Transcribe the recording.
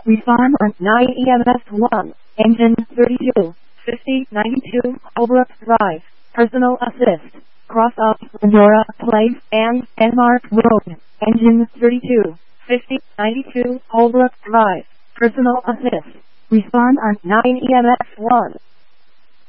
Respond on 9 EMS 1, engine 32, 5092, Holbrook Drive, personal assist, cross off Lenora Place and Denmark Road, engine 32, 5092, Holbrook Drive, personal assist. Respond on 9 EMS 1.